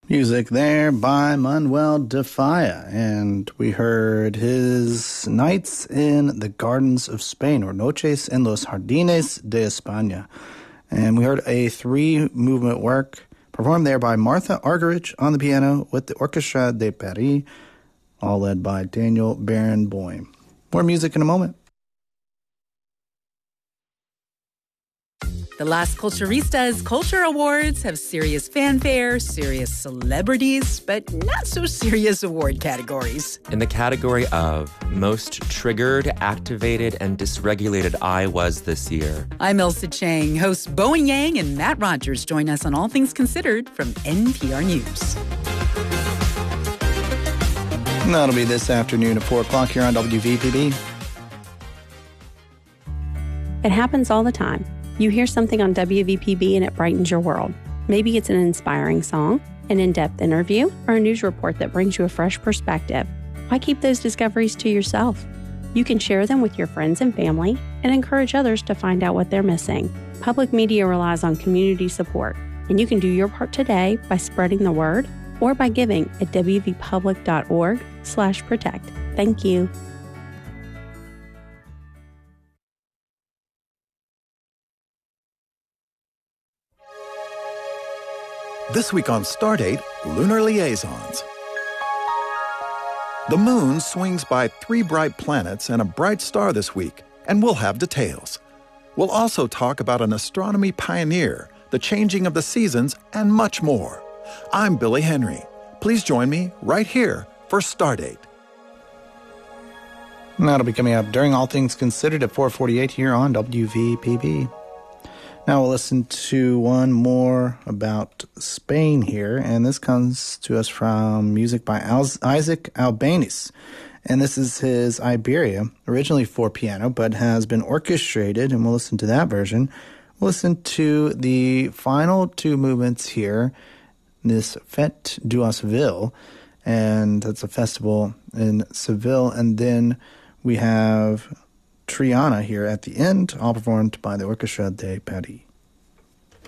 Music there by Manuel de Falla, and we heard his Nights in the Gardens of Spain, or Noches en los Jardines de España. And we heard a three-movement work performed there by Martha Argerich on the piano with the Orchestra de Paris, all led by Daniel Barenboim. More music in a moment. The Las Culturistas Culture Awards have serious fanfare, serious celebrities, but not so serious award categories. In the category of Most Triggered, Activated, and Dysregulated I Was this year. I'm Elsa Chang. Hosts Bowen Yang and Matt Rogers join us on All Things Considered from NPR News. And that'll be this afternoon at 4 o'clock here on WVPB. It happens all the time. You hear something on WVPB and it brightens your world. Maybe it's an inspiring song, an in-depth interview, or a news report that brings you a fresh perspective. Why keep those discoveries to yourself? You can share them with your friends and family and encourage others to find out what they're missing. Public media relies on community support, and you can do your part today by spreading the word or by giving at wvpublic.org/protect. Thank you. This week on Stardate, Lunar Liaisons. The moon swings by 3 bright planets and a bright star this week, and we'll have details. We'll also talk about an astronomy pioneer, the changing of the seasons, and much more. I'm Billy Henry. Please join me right here for Stardate. And that'll be coming up during All Things Considered at 4:48 here on WVPB. Now we'll listen to one more about Spain here, and this comes to us from music by Isaac Albéniz. And this is his Iberia, originally for piano, but has been orchestrated, and we'll listen to that version. We'll listen to the final 2 movements here, this Fête du Seville, and that's a festival in Seville. And then we have Triana here at the end, all performed by the Orchestra de Paris.